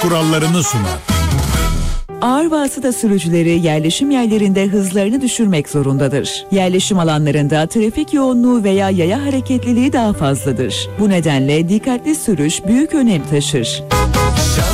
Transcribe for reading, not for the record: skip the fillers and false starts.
kurallarını sunar. Ağır vasıta sürücüleri yerleşim yerlerinde hızlarını düşürmek zorundadır. Yerleşim alanlarında trafik yoğunluğu veya yaya hareketliliği daha fazladır. Bu nedenle dikkatli sürüş büyük önem taşır.